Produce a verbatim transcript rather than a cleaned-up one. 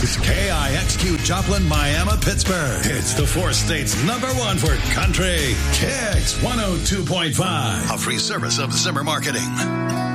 is K I X Q Joplin, Miami, Pittsburgh. It's the four states number one for country. K X one oh two point five. A free service of Zimmer Marketing.